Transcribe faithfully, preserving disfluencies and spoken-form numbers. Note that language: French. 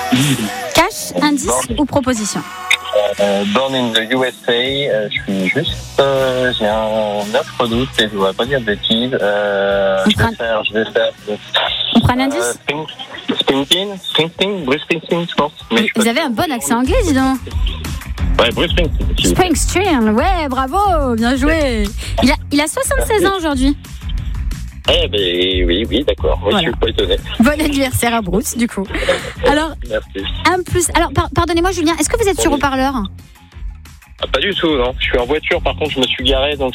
Cash, indice Born. ou proposition? Euh, born in the U S A, euh, je suis juste, euh, j'ai un neuf doute et je ne voudrais pas dire de bêtises. Euh, On je prend- vais faire, je vais faire. On prend un Euh, indice? Spring- Springsteen, Springsteen, Bruce Springsteen, je pense. Mais je Vous peux- avez un bon accent anglais, dis donc. Ouais, Bruce Springsteen. s'il vous plaît. Springsteen, ouais, bravo, bien joué. Il a, il a soixante-seize ans aujourd'hui. Eh ben oui, oui, d'accord. Moi, Voilà. je suis pas étonné. Bon anniversaire à Bruce, du coup. Alors, Merci. un plus. Alors, par- pardonnez-moi, Julien, est-ce que vous êtes sur haut-parleur? Ah, pas du tout, non. Je suis en voiture, par contre, je me suis garé, donc